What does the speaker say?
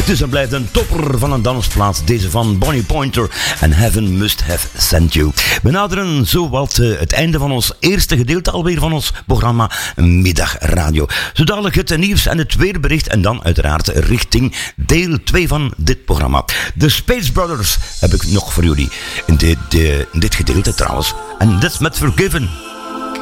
Het is en blijft een topper van een dansplaats. Deze van Bonnie Pointer en Heaven Must Have Sent You. We naderen zowat het einde van ons eerste gedeelte alweer van ons programma Middagradio. Zo dadelijk het nieuws en het weerbericht en dan uiteraard richting deel 2 van dit programma. De Space Brothers heb ik nog voor jullie in dit gedeelte trouwens. En dat is met Forgiven.